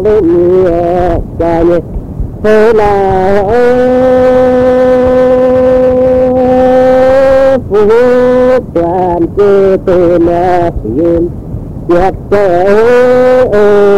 lên cha nhé thế là phú toàn chê tên yên giặc